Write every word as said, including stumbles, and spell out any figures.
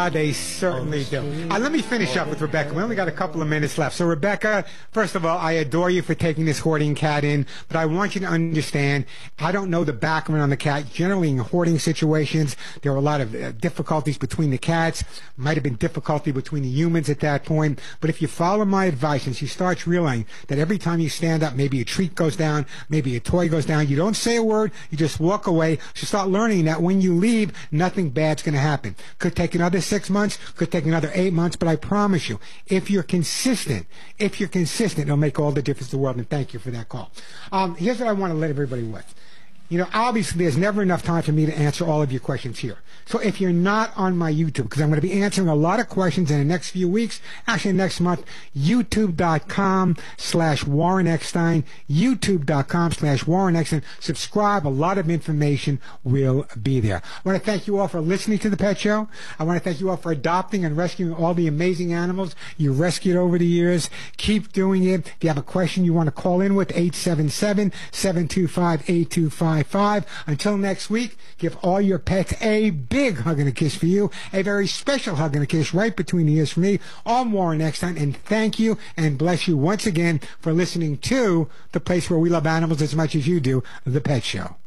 Ah, they certainly do. Uh, let me finish up with Rebecca. We only got a couple of minutes left. So, Rebecca, first of all, I adore you for taking this hoarding cat in, but I want you to understand, I don't know the background on the cat. Generally, in hoarding situations, there are a lot of uh, difficulties between the cats. Might have been difficulty between the humans at that point. But if you follow my advice and she starts realizing that every time you stand up, maybe a treat goes down, maybe a toy goes down, you don't say a word, you just walk away. She'll start learning that when you leave, nothing bad's going to happen. Could take another six months, could take another eight months, but I promise you, if you're consistent, if you're consistent, it'll make all the difference in the world, and thank you for that call. Um, here's what I want to let everybody with. You know, obviously, there's never enough time for me to answer all of your questions here. So if you're not on my YouTube, because I'm going to be answering a lot of questions in the next few weeks, actually next month, youtube.com slash Warren Eckstein, youtube.com slash Warren Eckstein. Subscribe. A lot of information will be there. I want to thank you all for listening to The Pet Show. I want to thank you all for adopting and rescuing all the amazing animals you rescued over the years. Keep doing it. If you have a question you want to call in with, eight seven seven, seven two five, eight two five five. Until next week, give all your pets a big hug and a kiss for you, a very special hug and a kiss right between the ears for me. I'm Warren Eckstein, and thank you and bless you once again for listening to the place where we love animals as much as you do, The Pet Show.